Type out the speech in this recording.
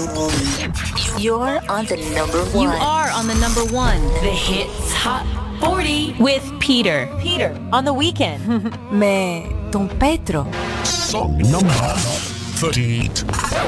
You're on the number one. You are on the number one. The Hits Hot 40 with Peter. Peter on the weekend. Mais ton Petro. Song number 38.